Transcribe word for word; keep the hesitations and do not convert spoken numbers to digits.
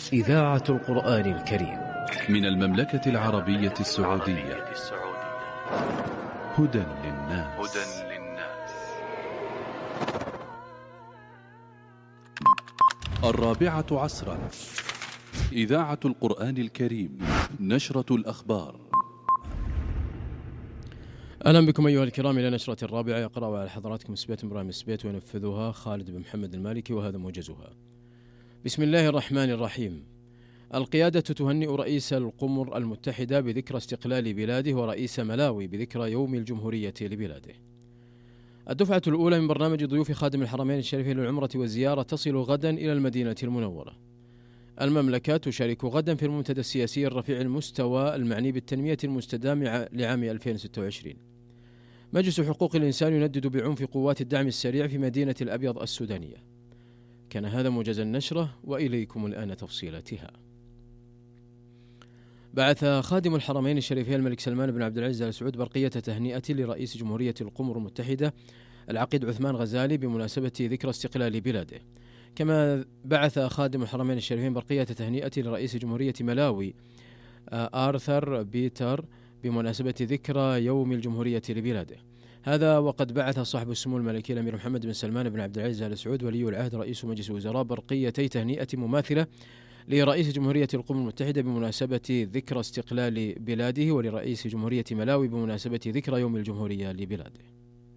إذاعة القرآن الكريم من المملكة العربية السعودية. هدى للناس. الرابعة عصرا. إذاعة القرآن الكريم، نشرة الأخبار. أهلا بكم أيها الكرام إلى نشرة الرابعة، يقرأ على حضراتكم سبيت إبراهيم سبيت وينفذها خالد بن محمد المالكي، وهذا موجزها. بسم الله الرحمن الرحيم. القيادة تهنئ رئيس القمر المتحدة بذكرى استقلال بلاده ورئيس ملاوي بذكرى يوم الجمهورية لبلاده. الدفعة الأولى من برنامج ضيوف خادم الحرمين الشريفين للعمرة والزيارة تصل غدا إلى المدينة المنورة. المملكة تشارك غدا في المنتدى السياسي الرفيع المستوى المعني بالتنمية المستدامة لعام ألفين وستة وعشرين. مجلس حقوق الإنسان يندد بعنف قوات الدعم السريع في مدينة الأبيض السودانية. كان هذا موجز النشرة، وإليكم الآن تفصيلاتها. بعث خادم الحرمين الشريفين الملك سلمان بن عبد العزيز آل سعود برقية تهنئة لرئيس جمهورية القمر المتحدة العقيد عثمان غزالي بمناسبة ذكرى استقلال بلاده. كما بعث خادم الحرمين الشريفين برقية تهنئة لرئيس جمهورية ملاوي آرثر بيتر بمناسبة ذكرى يوم الجمهورية لبلاده. هذا وقد بعث صاحب السمو الملكي الأمير محمد بن سلمان بن عبد العزيز آل سعود ولي العهد رئيس مجلس الوزراء برقيتي تهنئة مماثلة لرئيس جمهورية القمر المتحدة بمناسبة ذكرى استقلال بلاده، ولرئيس جمهورية ملاوي بمناسبة ذكرى يوم الجمهورية لبلاده.